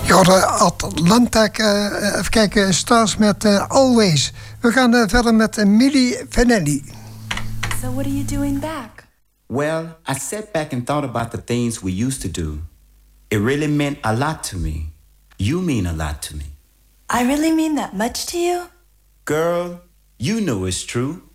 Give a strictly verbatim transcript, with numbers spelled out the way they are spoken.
Ja, de Atlanta, uh, even kijken, Stars met uh, Always. We gaan uh, verder met uh, Milli Vanilli. So what are you doing back? Well, I sat back and thought about the things we used to do. It really meant a lot to me. You mean a lot to me. I really mean that much to you? Girl, you know it's true.